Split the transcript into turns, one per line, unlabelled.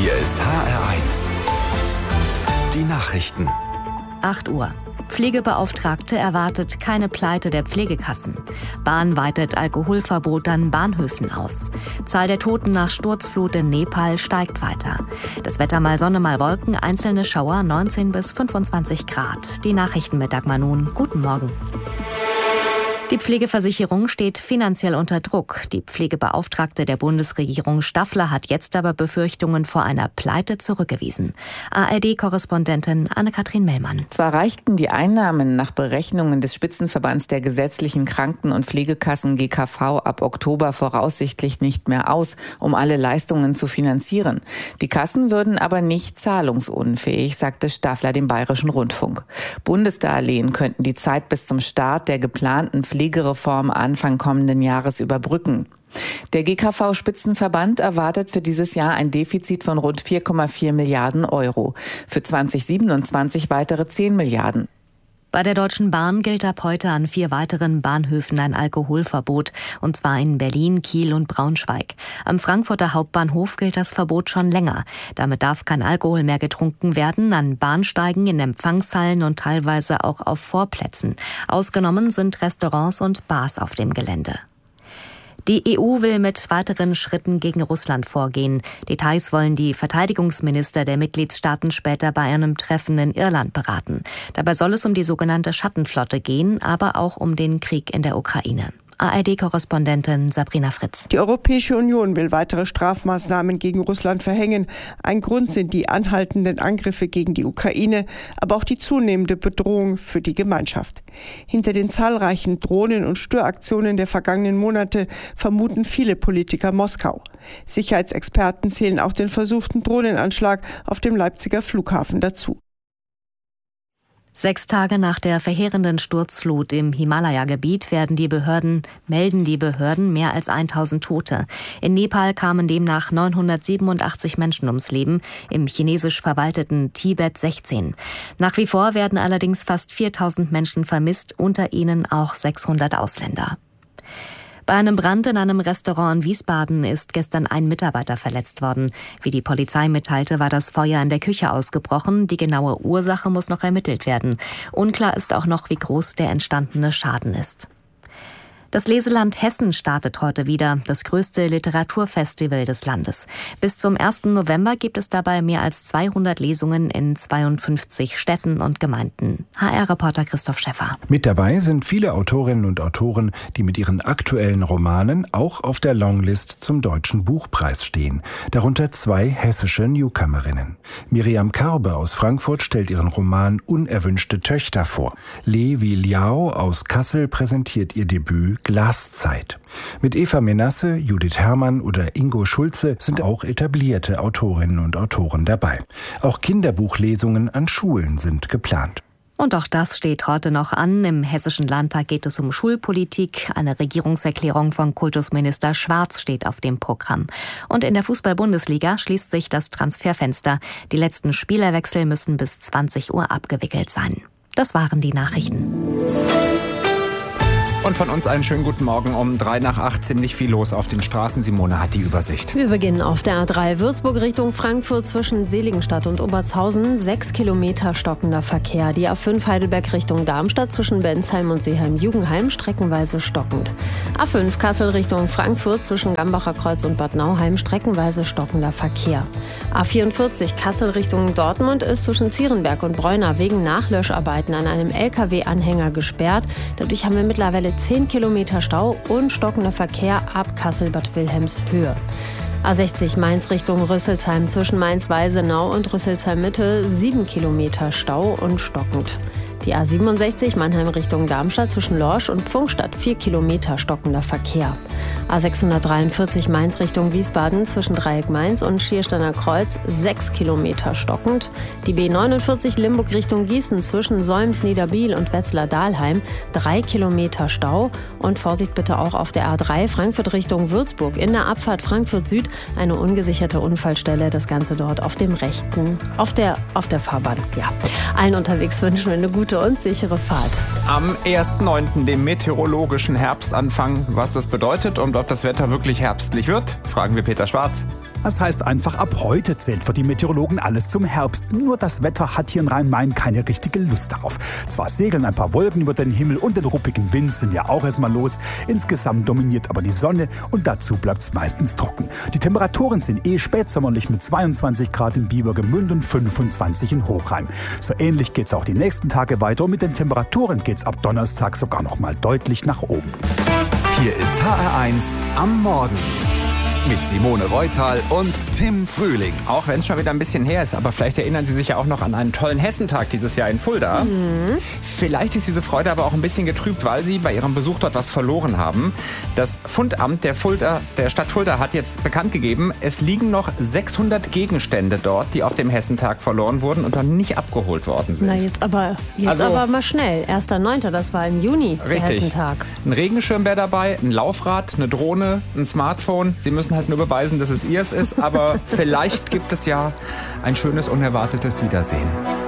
Hier ist HR1. Die Nachrichten.
8 Uhr. Pflegebeauftragte erwartet keine Pleite der Pflegekassen. Bahn weitet Alkoholverbot an Bahnhöfen aus. Zahl der Toten nach Sturzflut in Nepal steigt weiter. Das Wetter mal Sonne, mal Wolken, einzelne Schauer 19 bis 25 Grad. Die Nachrichten mit Dagmar Nun. Guten Morgen. Die Pflegeversicherung steht finanziell unter Druck. Die Pflegebeauftragte der Bundesregierung Staffler hat jetzt aber Befürchtungen vor einer Pleite zurückgewiesen. ARD-Korrespondentin Anne-Kathrin Mellmann.
Zwar reichten die Einnahmen nach Berechnungen des Spitzenverbands der gesetzlichen Kranken- und Pflegekassen GKV ab Oktober voraussichtlich nicht mehr aus, um alle Leistungen zu finanzieren. Die Kassen würden aber nicht zahlungsunfähig, sagte Staffler dem Bayerischen Rundfunk. Bundesdarlehen könnten die Zeit bis zum Start der geplanten Pflegereform Anfang kommenden Jahres überbrücken. Der GKV-Spitzenverband erwartet für dieses Jahr ein Defizit von rund 4,4 Milliarden Euro. Für 2027 weitere 10 Milliarden.
Bei der Deutschen Bahn gilt ab heute an 4 weiteren Bahnhöfen ein Alkoholverbot, und zwar in Berlin, Kiel und Braunschweig. Am Frankfurter Hauptbahnhof gilt das Verbot schon länger. Damit darf kein Alkohol mehr getrunken werden, an Bahnsteigen, in Empfangshallen und teilweise auch auf Vorplätzen. Ausgenommen sind Restaurants und Bars auf dem Gelände. Die EU will mit weiteren Schritten gegen Russland vorgehen. Details wollen die Verteidigungsminister der Mitgliedstaaten später bei einem Treffen in Irland beraten. Dabei soll es um die sogenannte Schattenflotte gehen, aber auch um den Krieg in der Ukraine. ARD-Korrespondentin Sabrina Fritz.
Die Europäische Union will weitere Strafmaßnahmen gegen Russland verhängen. Ein Grund sind die anhaltenden Angriffe gegen die Ukraine, aber auch die zunehmende Bedrohung für die Gemeinschaft. Hinter den zahlreichen Drohnen- und Störaktionen der vergangenen Monate vermuten viele Politiker Moskau. Sicherheitsexperten zählen auch den versuchten Drohnenanschlag auf dem Leipziger Flughafen dazu.
6 Tage nach der verheerenden Sturzflut im Himalaya-Gebiet melden die Behörden mehr als 1000 Tote. In Nepal kamen demnach 987 Menschen ums Leben, im chinesisch verwalteten Tibet 16. Nach wie vor werden allerdings fast 4000 Menschen vermisst, unter ihnen auch 600 Ausländer. Bei einem Brand in einem Restaurant in Wiesbaden ist gestern ein Mitarbeiter verletzt worden. Wie die Polizei mitteilte, war das Feuer in der Küche ausgebrochen. Die genaue Ursache muss noch ermittelt werden. Unklar ist auch noch, wie groß der entstandene Schaden ist. Das Leseland Hessen startet heute wieder, das größte Literaturfestival des Landes. Bis zum 1. November gibt es dabei mehr als 200 Lesungen in 52 Städten und Gemeinden. HR-Reporter Christoph Schäffer.
Mit dabei sind viele Autorinnen und Autoren, die mit ihren aktuellen Romanen auch auf der Longlist zum Deutschen Buchpreis stehen. Darunter 2 hessische Newcomerinnen. Miriam Karbe aus Frankfurt stellt ihren Roman Unerwünschte Töchter vor. Levi Liao aus Kassel präsentiert ihr Debüt Glaszeit. Mit Eva Menasse, Judith Herrmann oder Ingo Schulze sind auch etablierte Autorinnen und Autoren dabei. Auch Kinderbuchlesungen an Schulen sind geplant.
Und auch das steht heute noch an. Im Hessischen Landtag geht es um Schulpolitik. Eine Regierungserklärung von Kultusminister Schwarz steht auf dem Programm. Und in der Fußball-Bundesliga schließt sich das Transferfenster. Die letzten Spielerwechsel müssen bis 20 Uhr abgewickelt sein. Das waren die Nachrichten.
Und von uns einen schönen guten Morgen. Um 7:03 ziemlich viel los auf den Straßen. Simone hat die Übersicht.
Wir beginnen auf der A3 Würzburg Richtung Frankfurt zwischen Seligenstadt und Obertshausen. 6 Kilometer stockender Verkehr. Die A5 Heidelberg Richtung Darmstadt zwischen Bensheim und Seeheim-Jugenheim streckenweise stockend. A5 Kassel Richtung Frankfurt zwischen Gambacher Kreuz und Bad Nauheim streckenweise stockender Verkehr. A44 Kassel Richtung Dortmund ist zwischen Zierenberg und Bräuna wegen Nachlöscharbeiten an einem LKW-Anhänger gesperrt. Dadurch haben wir mittlerweile 10 Kilometer Stau und stockender Verkehr ab Kassel-Bad Wilhelmshöhe. A60 Mainz Richtung Rüsselsheim zwischen Mainz-Weisenau und Rüsselsheim-Mitte 7 Kilometer Stau und stockend. Die A67 Mannheim Richtung Darmstadt zwischen Lorsch und Pfungstadt 4 Kilometer stockender Verkehr. A643 Mainz Richtung Wiesbaden zwischen Dreieck Mainz und Schiersteiner Kreuz 6 Kilometer stockend. Die B49 Limburg Richtung Gießen zwischen Solms, Niederbiel und Wetzlar-Dahlheim 3 Kilometer Stau. Und Vorsicht bitte auch auf der A3 Frankfurt Richtung Würzburg. In der Abfahrt Frankfurt Süd eine ungesicherte Unfallstelle. Das Ganze dort auf dem rechten, auf der Fahrbahn. Ja, allen unterwegs wünschen wir eine gute und sichere Fahrt.
Am 1.9., dem meteorologischen Herbstanfang. Was das bedeutet und ob das Wetter wirklich herbstlich wird, fragen wir Peter Schwarz.
Das heißt einfach, ab heute zählt für die Meteorologen alles zum Herbst. Nur das Wetter hat hier in Rhein-Main keine richtige Lust darauf. Zwar segeln ein paar Wolken über den Himmel und den ruppigen Wind sind ja auch erstmal los. Insgesamt dominiert aber die Sonne und dazu bleibt es meistens trocken. Die Temperaturen sind spätsommerlich mit 22 Grad in Biebergemünd und 25 in Hochheim. So ähnlich geht es auch die nächsten Tage weiter und mit den Temperaturen geht es ab Donnerstag sogar noch mal deutlich nach oben.
Hier ist HR1 am Morgen. Mit Simone Reutal und Tim Frühling.
Auch wenn es schon wieder ein bisschen her ist, aber vielleicht erinnern Sie sich ja auch noch an einen tollen Hessentag dieses Jahr in Fulda. Vielleicht ist diese Freude aber auch ein bisschen getrübt, weil Sie bei Ihrem Besuch dort was verloren haben. Das Fundamt der Stadt Fulda hat jetzt bekannt gegeben, es liegen noch 600 Gegenstände dort, die auf dem Hessentag verloren wurden und dann nicht abgeholt worden sind.
Na, jetzt aber mal schnell. 1.9., das war im Juni, der Hessentag.
Ein Regenschirm wäre dabei, ein Laufrad, eine Drohne, ein Smartphone. Sie müssen halt nur beweisen, dass es Ihres ist, aber vielleicht gibt es ja ein schönes, unerwartetes Wiedersehen.